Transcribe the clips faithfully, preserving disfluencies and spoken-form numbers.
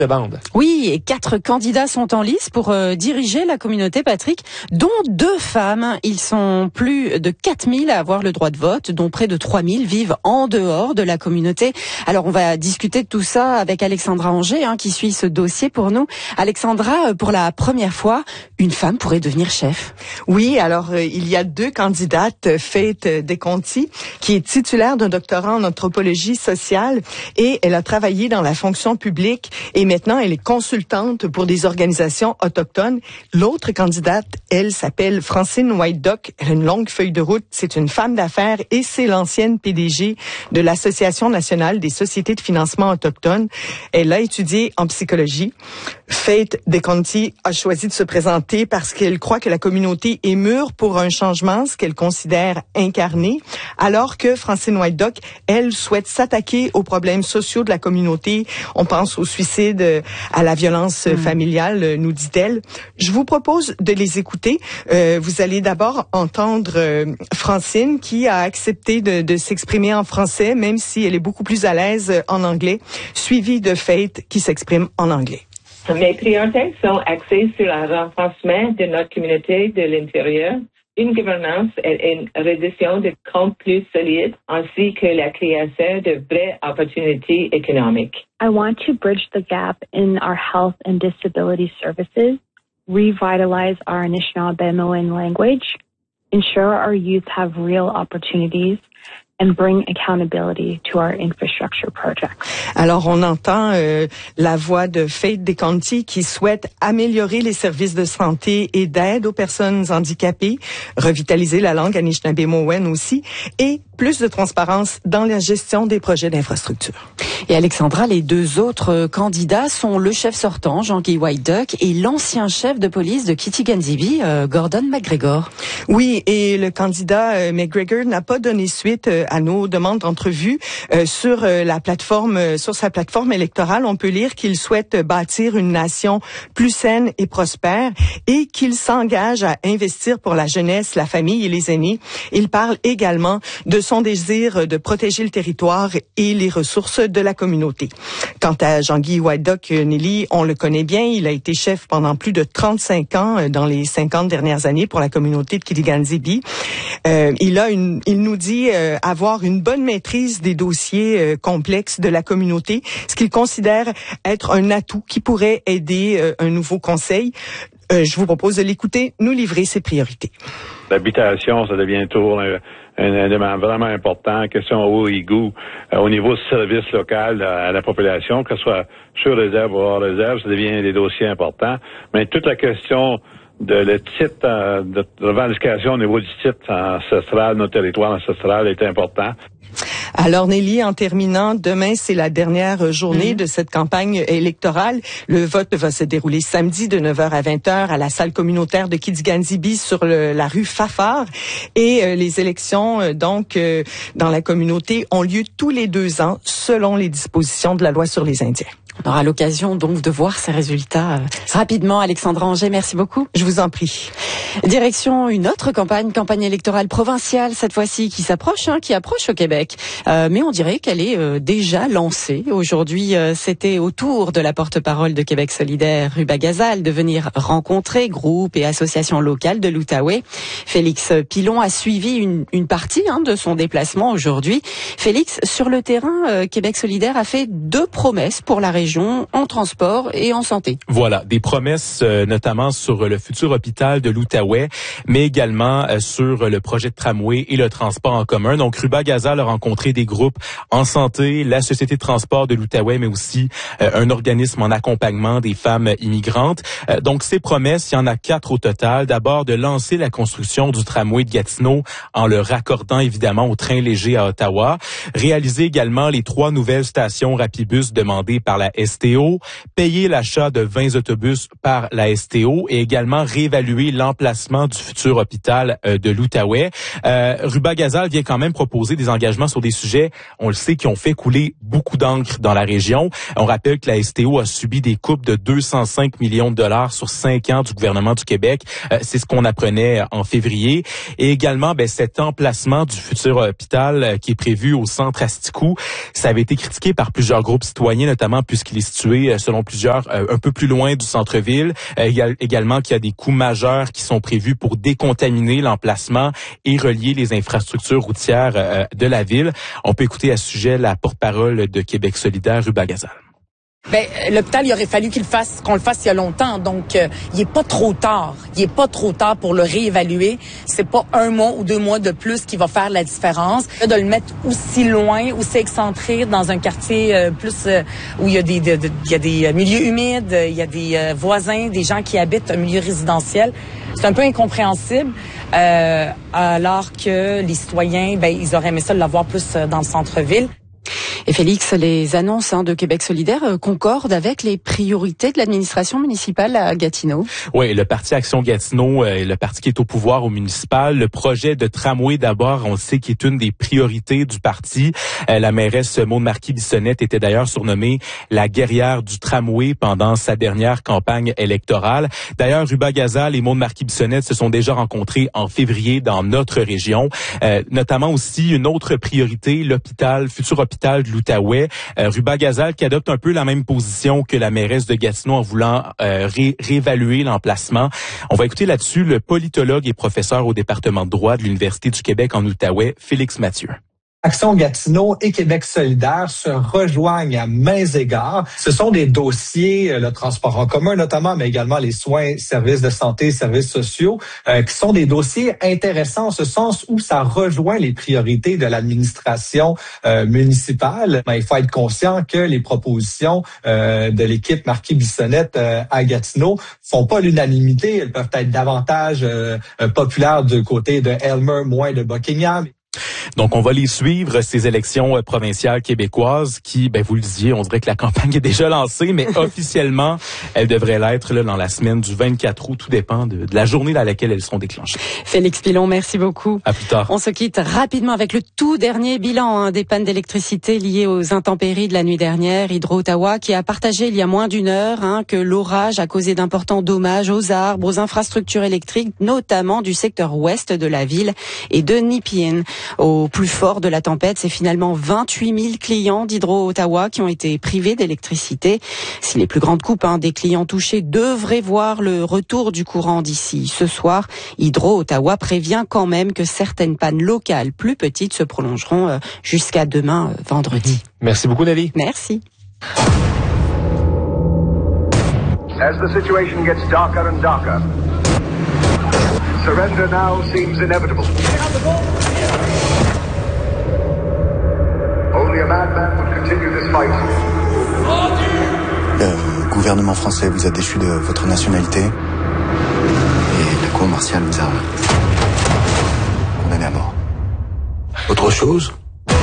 de bande. Oui, et quatre candidats sont en lice pour euh, diriger la communauté, Patrick, dont deux femmes. Ils sont plus de quatre mille à avoir le droit de vote, dont près de trois mille vivent en dehors de la communauté. Alors, on va discuter de tout ça avec Alexandra Anger, hein, qui suit ce dossier pour nous. Alexandra, pour la première fois, une femme pourrait devenir chef. Oui, alors euh, il y a deux candidates, Faith DeConti, qui est titulaire d'un doctorat en anthropologie sociale, et elle a travaillé dans la fonction publique, et maintenant elle est consultante pour des organisations autochtones. L'autre candidate, elle s'appelle Francine White Duck. Elle a une longue feuille de route. C'est une femme d'affaires et c'est l'ancienne P D G de l'Association nationale des sociétés de financement autochtones. Elle a étudié en psychologie. Faith DeConti a choisi de se présenter parce qu'elle croit que la communauté est mûre pour un changement, ce qu'elle considère incarné, alors que Francine White Duck, elle, souhaite s'attaquer aux problèmes sociaux de la communauté. On pense au suicide, à la violence mmh. familiale, nous dit-elle. Je vous propose de les écouter. Euh, vous allez d'abord entendre euh, Francine, qui a accepté de, de s'exprimer en français, même si elle est beaucoup plus à l'aise en anglais, suivie de Faith, qui s'exprime en anglais. Mes priorités sont axées sur le renforcement de notre communauté de l'intérieur, une gouvernance et une réduction de comptes plus solides, ainsi que la création de vraies opportunités économiques. I want to bridge the gap in our health and disability services, revitalize our Anishinaabe language, ensure our youth have real opportunities, and bring accountability to our infrastructure projects. Alors, on entend euh, la voix de Faith DeConti qui souhaite améliorer les services de santé et d'aide aux personnes handicapées, revitaliser la langue Anishinaabe aussi, et plus de transparence dans la gestion des projets d'infrastructure. Et Alexandra, les deux autres candidats sont le chef sortant, Jean-Guy White Duck, et l'ancien chef de police de Kitikgandjibi, euh, Gordon McGregor. Oui, et le candidat euh, McGregor n'a pas donné suite euh, à nos demandes d'entrevue. Euh, sur euh, la plateforme, euh, sur sa plateforme électorale, on peut lire qu'il souhaite bâtir une nation plus saine et prospère et qu'il s'engage à investir pour la jeunesse, la famille et les aînés. Il parle également de son désir de protéger le territoire et les ressources de la communauté. Quant à Jean-Guy White Duck, Nelly, on le connaît bien. Il a été chef pendant plus de trente-cinq ans dans les cinquante dernières années pour la communauté de Kitikgandjibi. Euh, il a une, il nous dit euh, avoir une bonne maîtrise des dossiers euh, complexes de la communauté, ce qu'il considère être un atout qui pourrait aider euh, un nouveau conseil. Euh, je vous propose de l'écouter, nous livrer ses priorités. L'habitation, ça devient toujours un, un élément vraiment important, question au égout, euh, au niveau du service local à, à la population, que ce soit sur réserve ou hors réserve, ça devient des dossiers importants. Mais toute la question de le titre euh, de revendication au niveau du titre ancestral, notre territoire ancestral est important. Alors Nelly, en terminant, demain c'est la dernière journée mmh. de cette campagne électorale. Le vote va se dérouler samedi de neuf heures à vingt heures à la salle communautaire de Kitikgandjibi sur le, la rue Fafard. Et euh, les élections euh, donc euh, dans la communauté ont lieu tous les deux ans selon les dispositions de la loi sur les Indiens. On aura l'occasion donc de voir ces résultats euh, rapidement. Alexandra Anger, merci beaucoup. Je vous en prie. Direction une autre campagne, campagne électorale provinciale cette fois-ci qui s'approche, hein, qui approche au Québec. Euh, mais on dirait qu'elle est euh, déjà lancée. Aujourd'hui, euh, c'était au tour de la porte-parole de Québec solidaire, Ruba Gazal, de venir rencontrer groupes et associations locales de l'Outaouais. Félix Pilon a suivi une, une partie hein, de son déplacement aujourd'hui. Félix, sur le terrain, euh, Québec solidaire a fait deux promesses pour la région en transport et en santé. Voilà, des promesses euh, notamment sur le futur hôpital de l'Outaouais, mais également euh, sur le projet de tramway et le transport en commun. Donc, Ruba Gazal a rencontré des groupes en santé, la Société de transport de l'Outaouais, mais aussi euh, un organisme en accompagnement des femmes immigrantes. Euh, donc, ces promesses, il y en a quatre au total. D'abord, de lancer la construction du tramway de Gatineau en le raccordant évidemment au train léger à Ottawa. Réaliser également les trois nouvelles stations Rapibus demandées par la S T O, payer l'achat de vingt autobus par la S T O et également réévaluer l'emplacement du futur hôpital euh, de l'Outaouais. Euh, Ruba Gazal vient quand même proposer des engagements sur des sujets, on le sait, qui ont fait couler beaucoup d'encre dans la région. On rappelle que la S T O a subi des coupes de deux cent cinq millions de dollars sur cinq ans du gouvernement du Québec. Euh, c'est ce qu'on apprenait en février. Et également, ben, cet emplacement du futur hôpital euh, qui est prévu au centre Asticou, ça avait été critiqué par plusieurs groupes citoyens, notamment puisqu'il qu'il est situé, selon plusieurs, un peu plus loin du centre-ville. Euh, également qu'il y a des coûts majeurs qui sont prévus pour décontaminer l'emplacement et relier les infrastructures routières euh, de la ville. On peut écouter à ce sujet la porte-parole de Québec solidaire, Ruba Gazal. Ben, l'hôpital, il aurait fallu qu'il le fasse, qu'on le fasse il y a longtemps. Donc, euh, il est pas trop tard. Il est pas trop tard pour le réévaluer. C'est pas un mois ou deux mois de plus qui va faire la différence. De le mettre aussi loin, aussi excentré dans un quartier euh, plus euh, où il y a des, de, de, il y a des milieux humides, il y a des euh, voisins, des gens qui habitent un milieu résidentiel. C'est un peu incompréhensible. Euh, alors que les citoyens, ben, ils auraient aimé ça l'avoir plus dans le centre-ville. Et Félix, les annonces hein, de Québec solidaire euh, concordent avec les priorités de l'administration municipale à Gatineau. Oui, le Parti Action Gatineau, euh, le parti qui est au pouvoir au municipal, le projet de tramway d'abord, on le sait qui est une des priorités du parti. Euh, la mairesse Maude Marquis-Bissonnette était d'ailleurs surnommée la guerrière du tramway pendant sa dernière campagne électorale. D'ailleurs, Ruba Gazal et Maude Marquis-Bissonnette se sont déjà rencontrés en février dans notre région, euh, notamment aussi une autre priorité, l'hôpital, futur hôpital de l'Outaouais. Euh, Ruba Gazal qui adopte un peu la même position que la mairesse de Gatineau en voulant euh, ré- réévaluer l'emplacement. On va écouter là-dessus le politologue et professeur au département de droit de l'Université du Québec en Outaouais, Félix Mathieu. Action Gatineau et Québec solidaire se rejoignent à mains égards. Ce sont des dossiers, le transport en commun notamment, mais également les soins, services de santé, services sociaux, euh, qui sont des dossiers intéressants en ce sens où ça rejoint les priorités de l'administration euh, municipale. Mais il faut être conscient que les propositions euh, de l'équipe Marquis-Bissonnette euh, à Gatineau font pas l'unanimité. Elles peuvent être davantage euh, populaires du côté de Aylmer, moins de Buckingham. Donc, on va les suivre, ces élections euh, provinciales québécoises qui, ben vous le disiez, on dirait que la campagne est déjà lancée, mais officiellement, elle devrait l'être là, dans la semaine du vingt-quatre août. Tout dépend de, de la journée dans laquelle elles seront déclenchées. Félix Pilon, merci beaucoup. À plus tard. On se quitte rapidement avec le tout dernier bilan hein, des pannes d'électricité liées aux intempéries de la nuit dernière. Hydro-Ottawa qui a partagé il y a moins d'une heure hein, que l'orage a causé d'importants dommages aux arbres, aux infrastructures électriques, notamment du secteur ouest de la ville et de Nipien. Au plus fort de la tempête, c'est finalement vingt-huit mille clients d'Hydro-Ottawa qui ont été privés d'électricité. Si les plus grandes coupes hein, des clients touchés devraient voir le retour du courant d'ici ce soir, Hydro-Ottawa prévient quand même que certaines pannes locales plus petites se prolongeront euh, jusqu'à demain, euh, vendredi. Merci beaucoup, Nelly. Merci. As the situation gets darker and darker, surrender now seems inevitable. Only a madman would continue this fight. Le gouvernement français vous a déchu de votre nationalité et la cour martiale vous a condamné à mort. Autre chose ?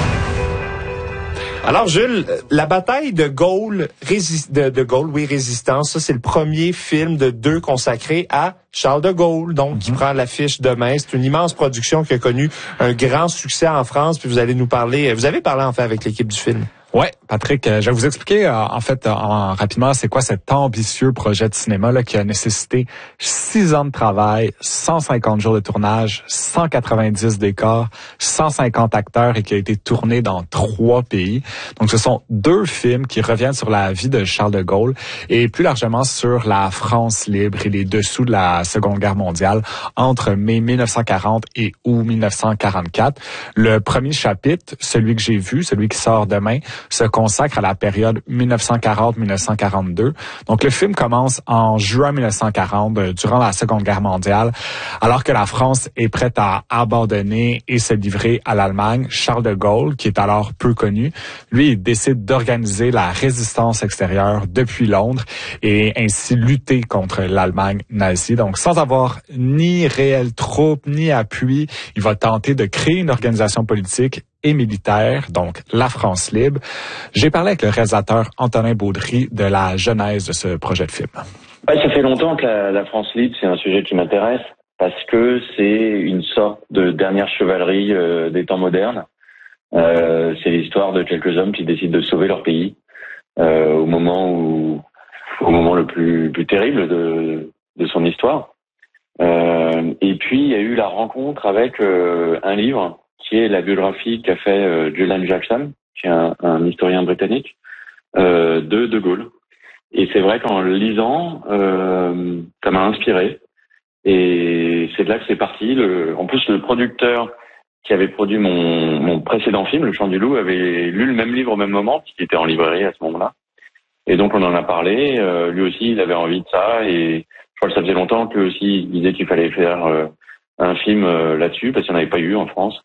Alors, Jules, la bataille de Gaulle, rési- de, de Gaulle, oui, Résistance, ça, c'est le premier film de deux consacré à Charles de Gaulle, donc, mm-hmm. qui prend l'affiche demain. C'est une immense production qui a connu un grand succès en France, puis vous allez nous parler, vous avez parlé, en fait, avec l'équipe du film. Ouais, Patrick, euh, je vais vous expliquer euh, en fait euh, en, rapidement c'est quoi cet ambitieux projet de cinéma là qui a nécessité six ans de travail, cent cinquante jours de tournage, cent quatre-vingt-dix décors, cent cinquante acteurs et qui a été tourné dans trois pays. Donc ce sont deux films qui reviennent sur la vie de Charles de Gaulle et plus largement sur la France libre et les dessous de la Seconde Guerre mondiale entre mai mille neuf cent quarante et août mille neuf cent quarante-quatre. Le premier chapitre, celui que j'ai vu, celui qui sort demain, se consacre à la période mille neuf cent quarante à mille neuf cent quarante-deux. Donc, le film commence en juin mille neuf cent quarante, durant la Seconde Guerre mondiale, alors que la France est prête à abandonner et se livrer à l'Allemagne. Charles de Gaulle, qui est alors peu connu, lui, il décide d'organiser la résistance extérieure depuis Londres et ainsi lutter contre l'Allemagne nazie. Donc, sans avoir ni réelles troupes, ni appui, il va tenter de créer une organisation politique et militaire, donc la France libre. J'ai parlé avec le réalisateur Antonin Baudry de la genèse de ce projet de film. Ouais, ça fait longtemps que la, la France libre, c'est un sujet qui m'intéresse parce que c'est une sorte de dernière chevalerie euh, des temps modernes. Euh, c'est l'histoire de quelques hommes qui décident de sauver leur pays euh, au moment où, au moment le plus, plus terrible de, de son histoire. Euh, et puis il y a eu la rencontre avec euh, un livre qui est la biographie qu'a fait euh, Julian Jackson, qui est un, un historien britannique, euh, de De Gaulle. Et c'est vrai qu'en le lisant, euh, ça m'a inspiré. Et c'est de là que c'est parti. Le, en plus, le producteur qui avait produit mon, mon précédent film, Le Chant du Loup, avait lu le même livre au même moment, puisqu'il était en librairie à ce moment-là. Et donc on en a parlé. Euh, lui aussi, il avait envie de ça. Et je crois que ça faisait longtemps que aussi il disait qu'il fallait faire euh, un film euh, là-dessus, parce qu'il n'y en avait pas eu en France.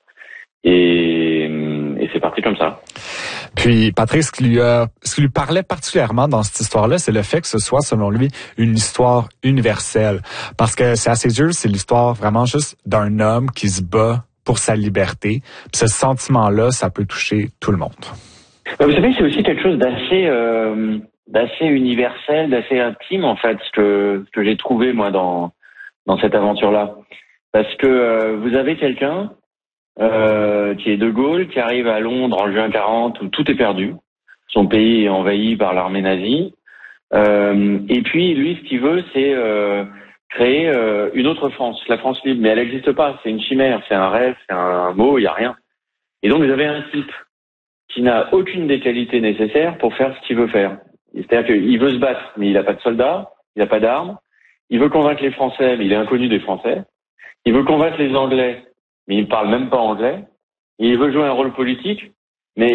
Et, et c'est parti comme ça. Puis, Patrice, ce qui lui, a, ce qui lui parlait particulièrement dans cette histoire-là, c'est le fait que ce soit, selon lui, une histoire universelle. Parce que c'est à ses yeux, c'est l'histoire vraiment juste d'un homme qui se bat pour sa liberté. Puis ce sentiment-là, ça peut toucher tout le monde. Vous savez, c'est aussi quelque chose d'assez, euh, d'assez universel, d'assez intime, en fait, ce que, ce que j'ai trouvé, moi, dans, dans cette aventure-là. Parce que euh, vous avez quelqu'un Euh, qui est De Gaulle, qui arrive à Londres en juin quarante où tout est perdu. Son pays est envahi par l'armée nazie. Euh, et puis, lui, ce qu'il veut, c'est euh, créer euh, une autre France, la France libre. Mais elle n'existe pas, c'est une chimère, c'est un rêve, c'est un, un mot, il n'y a rien. Et donc, vous avez un type qui n'a aucune des qualités nécessaires pour faire ce qu'il veut faire. C'est-à-dire qu'il veut se battre, mais il n'a pas de soldats, il n'a pas d'armes. Il veut convaincre les Français, mais il est inconnu des Français. Il veut convaincre les Anglais, mais il ne parle même pas anglais. Il veut jouer un rôle politique, mais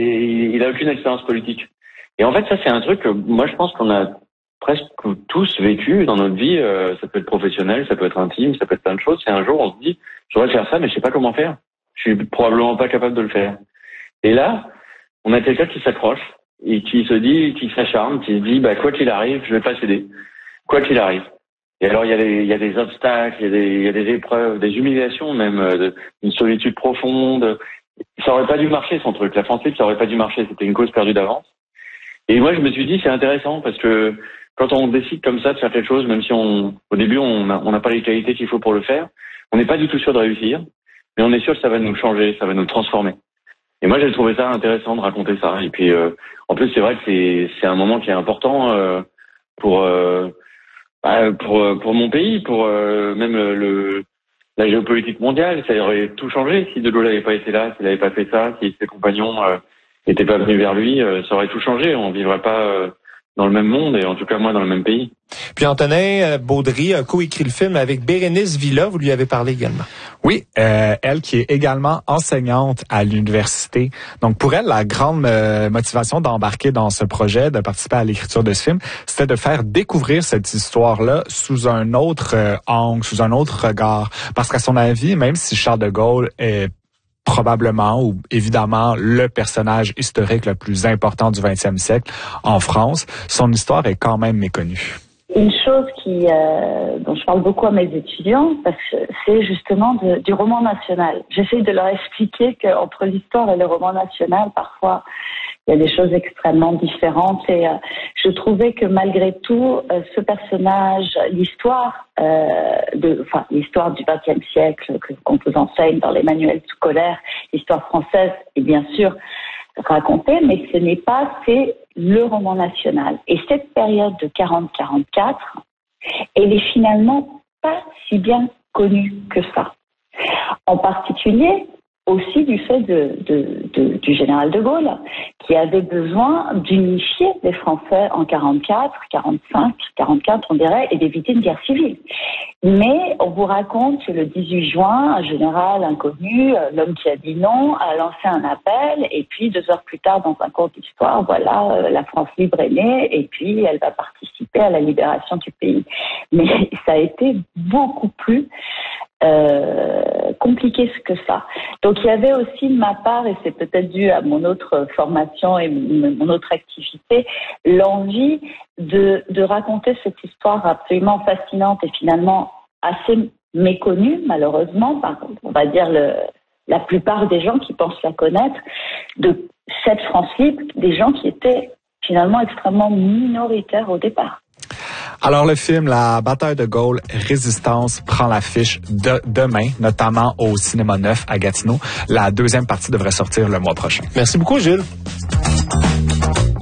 il n'a aucune expérience politique. Et en fait, ça, c'est un truc que moi, je pense qu'on a presque tous vécu dans notre vie. Euh, ça peut être professionnel, ça peut être intime, ça peut être plein de choses. C'est un jour, on se dit, je voudrais faire ça, mais je sais pas comment faire. Je suis probablement pas capable de le faire. Et là, on a quelqu'un qui s'accroche et qui se dit, qui s'acharne, qui se dit, bah, quoi qu'il arrive, je vais pas céder. Quoi qu'il arrive. Et alors, il y a des, il y a des obstacles, il y a des, il y a des épreuves, des humiliations même, de, une solitude profonde. Ça aurait pas dû marcher, son truc. La France libre, ça aurait pas dû marcher. C'était une cause perdue d'avance. Et moi, je me suis dit, c'est intéressant parce que quand on décide comme ça de faire quelque chose, même si on, au début, on n'a on n'a pas les qualités qu'il faut pour le faire, on n'est pas du tout sûr de réussir, mais on est sûr que ça va nous changer, ça va nous transformer. Et moi, j'ai trouvé ça intéressant de raconter ça. Et puis, euh, en plus, c'est vrai que c'est, c'est un moment qui est important euh, pour... Euh, Bah, pour pour mon pays, pour euh, même le, le la géopolitique mondiale, ça aurait tout changé si De Gaulle n'avait pas été là, s'il n'avait pas fait ça, si ses compagnons n'étaient euh, pas venus vers lui, euh, ça aurait tout changé. On vivrait pas euh, dans le même monde et en tout cas moi dans le même pays. Puis Antonin Baudry a coécrit le film avec Bérénice Villa, vous lui avez parlé également. Oui, euh, elle qui est également enseignante à l'université. Donc pour elle, la grande euh, motivation d'embarquer dans ce projet, de participer à l'écriture de ce film, c'était de faire découvrir cette histoire-là sous un autre euh, angle, sous un autre regard. Parce qu'à son avis, même si Charles de Gaulle est probablement ou évidemment le personnage historique le plus important du vingtième siècle en France, son histoire est quand même méconnue. Une chose qui, euh, dont je parle beaucoup à mes étudiants, parce que c'est justement de, du roman national. J'essaie de leur expliquer qu'entre l'histoire et le roman national, parfois, il y a des choses extrêmement différentes. Et euh, je trouvais que malgré tout, euh, ce personnage, l'histoire, euh, de, enfin l'histoire du vingtième siècle que qu'on vous enseigne dans les manuels scolaires, l'histoire française est bien sûr racontée, mais ce n'est pas, c'est le roman national. Et cette période de quarante à quarante-quatre, elle est finalement pas si bien connue que ça. En particulier, aussi du fait de, de, de, du général de Gaulle, qui avait besoin d'unifier les Français en quarante-quatre, quarante-cinq, quarante-quatre, on dirait, et d'éviter une guerre civile. Mais on vous raconte que le dix-huit juin, un général inconnu, l'homme qui a dit non, a lancé un appel, et puis deux heures plus tard, dans un cours d'histoire, voilà, la France libre est née, et puis elle va participer à la libération du pays. Mais ça a été beaucoup plus Euh, compliqué que ça. Donc il y avait aussi de ma part, et c'est peut-être dû à mon autre formation et mon autre activité, l'envie de, de raconter cette histoire absolument fascinante et finalement assez méconnue, malheureusement, par, on va dire le, la plupart des gens qui pensent la connaître, de cette France libre, des gens qui étaient finalement extrêmement minoritaires au départ. Alors le film La bataille de Gaulle, Résistance prend l'affiche de demain, notamment au Cinéma neuf à Gatineau. La deuxième partie devrait sortir le mois prochain. Merci beaucoup, Gilles.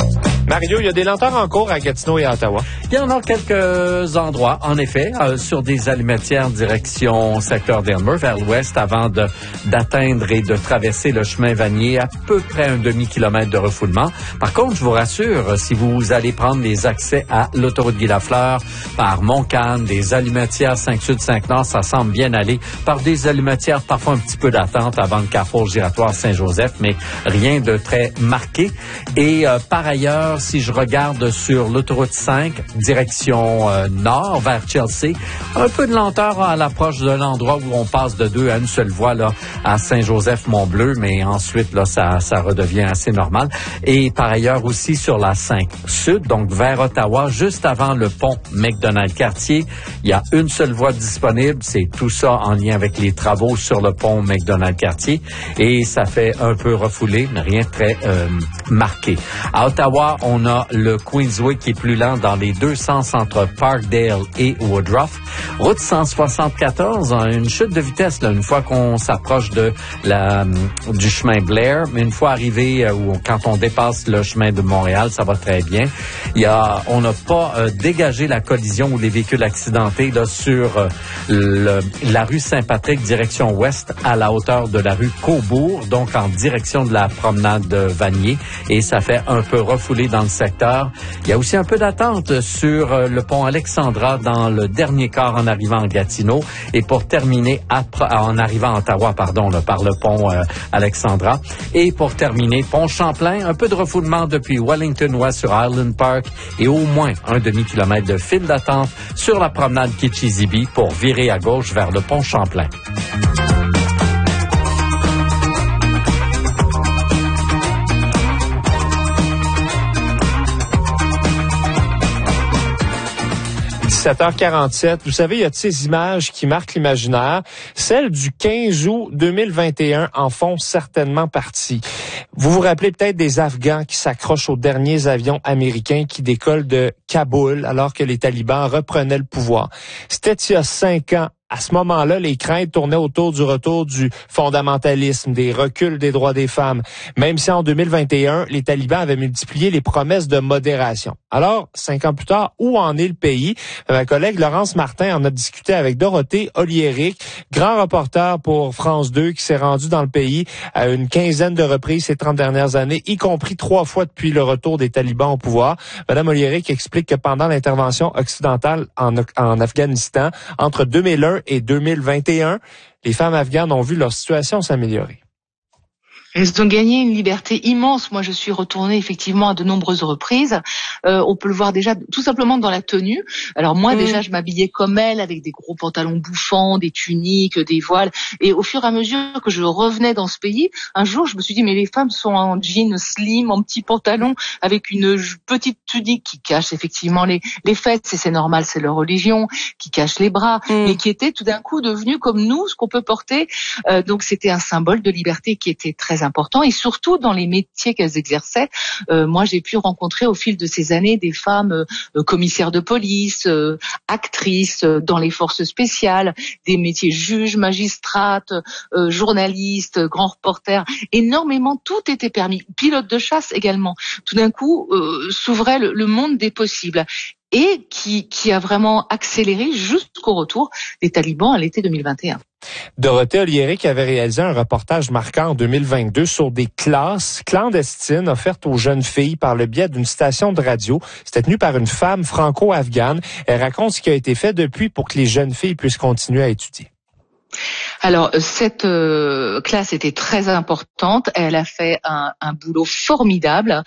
Mario, il y a des lenteurs en cours à Gatineau et à Ottawa. Il y en a quelques endroits, en effet, euh, sur des allumetières direction secteur d'Aylmer vers l'ouest avant de, d'atteindre et de traverser le chemin Vanier, à peu près un demi-kilomètre de refoulement. Par contre, je vous rassure, si vous allez prendre les accès à l'autoroute Guy-Lafleur par Montcalm, des allumetières cinq sud, cinq nord, ça semble bien aller. Par des allumetières, parfois un petit peu d'attente avant le carrefour giratoire Saint-Joseph, mais rien de très marqué. Et euh, par ailleurs, si je regarde sur l'autoroute cinq, direction euh, nord, vers Chelsea, un peu de lenteur à l'approche de l'endroit où on passe de deux à une seule voie là, à Saint-Joseph-Mont-Bleu, mais ensuite, là, ça, ça redevient assez normal. Et par ailleurs aussi sur la cinq sud, donc vers Ottawa, juste avant le pont McDonald-Cartier, il y a une seule voie disponible. C'est tout ça en lien avec les travaux sur le pont McDonald-Cartier. Et ça fait un peu refoulé, mais rien de très euh, marqué. À Ottawa, on a le Queensway qui est plus lent dans les deux sens entre Parkdale et Woodruff. Route cent soixante-quatorze, une chute de vitesse là, une fois qu'on s'approche de la du chemin Blair, mais une fois arrivé euh, ou quand on dépasse le chemin de Montréal, ça va très bien. Il y a, on n'a pas euh, dégagé la collision ou les véhicules accidentés là sur euh, le, la rue Saint-Patrick direction ouest à la hauteur de la rue Cobourg, donc en direction de la promenade de Vanier, et ça fait un peu refoulé dans le secteur. Il y a aussi un peu d'attente sur euh, le pont Alexandra dans le dernier quart en arrivant en Gatineau et pour terminer après, en arrivant à Ottawa, pardon, là, par le pont euh, Alexandra. Et pour terminer, pont Champlain, un peu de refoulement depuis Wellington West sur Island Park et au moins un demi-kilomètre de file d'attente sur la promenade Kitchizibi pour virer à gauche vers le pont Champlain. dix-sept heures quarante-sept. Vous savez, il y a de ces images qui marquent l'imaginaire. Celles du quinze août deux mille vingt et un en font certainement partie. Vous vous rappelez peut-être des Afghans qui s'accrochent aux derniers avions américains qui décollent de Kaboul alors que les talibans reprenaient le pouvoir. C'était il y a cinq ans. À ce moment-là, les craintes tournaient autour du retour du fondamentalisme, des reculs des droits des femmes, même si en deux mille vingt et un, les talibans avaient multiplié les promesses de modération. Alors, cinq ans plus tard, où en est le pays? Ma collègue Laurence Martin en a discuté avec Dorothée Oliéric, grand reporter pour France deux qui s'est rendu dans le pays à une quinzaine de reprises ces trente dernières années, y compris trois fois depuis le retour des talibans au pouvoir. Madame Oliéric explique que pendant l'intervention occidentale en, en Afghanistan, entre deux mille un et deux mille vingt et un, les femmes afghanes ont vu leur situation s'améliorer. Elles ont gagné une liberté immense. Moi, je suis retournée effectivement à de nombreuses reprises. Euh, on peut le voir déjà tout simplement dans la tenue. Alors moi, mmh. déjà, je m'habillais comme elles, avec des gros pantalons bouffants, des tuniques, des voiles. Et au fur et à mesure que je revenais dans ce pays, un jour, je me suis dit, mais les femmes sont en jean slim, en petits pantalons, avec une petite tunique qui cache effectivement les, les fesses, et c'est normal, c'est leur religion, qui cache les bras, mmh. mais qui était tout d'un coup devenu comme nous, ce qu'on peut porter. Euh, donc c'était un symbole de liberté qui était très important, et surtout dans les métiers qu'elles exerçaient. Euh, moi, j'ai pu rencontrer au fil de ces années des femmes euh, commissaires de police, euh, actrices euh, dans les forces spéciales, des métiers juges, magistrates, euh, journalistes, grands reporters. Énormément, tout était permis. Pilotes de chasse également. Tout d'un coup, euh, s'ouvrait le, le monde des possibles. Et qui, qui a vraiment accéléré jusqu'au retour des talibans à l'été deux mille vingt et un. Dorothée Oliéric avait réalisé un reportage marquant en deux mille vingt-deux sur des classes clandestines offertes aux jeunes filles par le biais d'une station de radio. C'était tenu par une femme franco-afghane. Elle raconte ce qui a été fait depuis pour que les jeunes filles puissent continuer à étudier. Alors, cette euh, classe était très importante. Elle a fait un, un boulot formidable,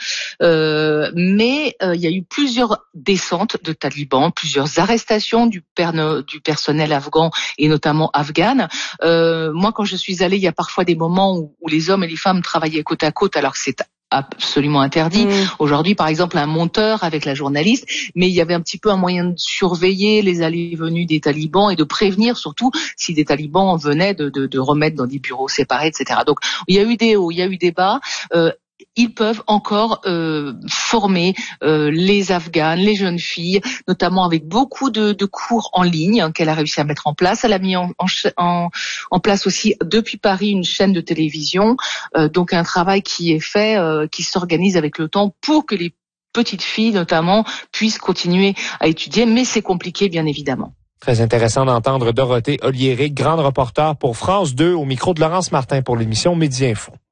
euh, mais euh, il y a eu plusieurs descentes de talibans, plusieurs arrestations du, per- du personnel afghan et notamment afghane. Euh, moi, quand je suis allée, il y a parfois des moments où, où les hommes et les femmes travaillaient côte à côte, alors que c'est absolument interdit. Mmh. Aujourd'hui, par exemple, un monteur avec la journaliste, mais il y avait un petit peu un moyen de surveiller les allées et venues des talibans et de prévenir surtout si des talibans venaient de, de, de remettre dans des bureaux séparés, et cetera. Donc, il y a eu des hauts, il y a eu des bas. Euh, Ils peuvent encore euh, former euh, les Afghanes, les jeunes filles, notamment avec beaucoup de, de cours en ligne hein, qu'elle a réussi à mettre en place. Elle a mis en, en, en place aussi depuis Paris une chaîne de télévision, euh, donc un travail qui est fait, euh, qui s'organise avec le temps pour que les petites filles notamment puissent continuer à étudier, mais c'est compliqué bien évidemment. Très intéressant d'entendre Dorothée Oliéré, grande reporter pour France deux, au micro de Laurence Martin pour l'émission Midi Info.